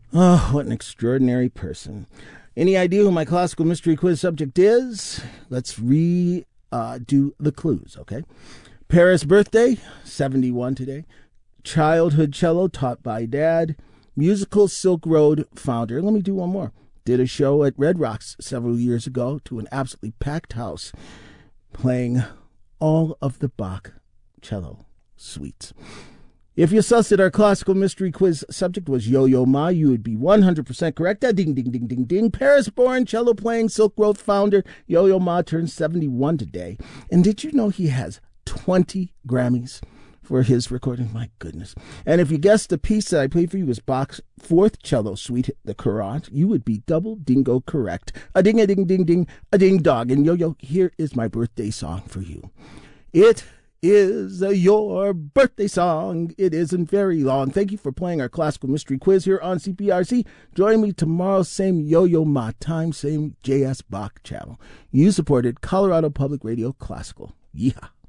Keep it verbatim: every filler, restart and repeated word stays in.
Oh, what an extraordinary person. Any idea who my classical mystery quiz subject is? Let's re uh, do the clues, okay? Paris birthday, seventy-one today. Childhood cello taught by dad. Musical Silk Road founder. Let me do one more. Did a show at Red Rocks several years ago to an absolutely packed house, playing all of the Bach cello suites. If you sussed that our classical mystery quiz subject was Yo-Yo Ma, you would be one hundred percent correct. Ah, ding, ding, ding, ding, ding. Paris-born, cello-playing, Silk Road founder Yo-Yo Ma turned seventy-one today. And did you know he has twenty Grammys for his recording? My goodness. And if you guessed the piece that I played for you was Bach's fourth cello suite, the Courant, you would be double dingo correct. A ding, a ding, ding, ding, a ding dog. And Yo-Yo, here is my birthday song for you. It is uh, your birthday song. It isn't very long. Thank you for playing our classical mystery quiz here on C P R C. Join me tomorrow, same Yo-Yo Ma time, same J S Bach channel. You supported Colorado Public Radio Classical. Yeehaw.